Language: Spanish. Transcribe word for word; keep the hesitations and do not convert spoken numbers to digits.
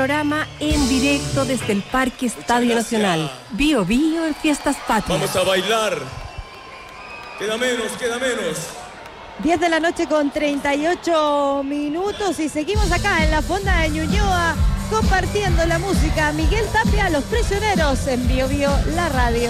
Programa en directo desde el Parque Estadio Nacional. Bio Bio en Fiestas Patrias. Vamos a bailar. Queda menos, queda menos. diez de la noche con treinta y ocho minutos y seguimos acá en la Fonda de Ñuñoa compartiendo la música. Miguel Tapia, Los Prisioneros en Bio Bio, la radio.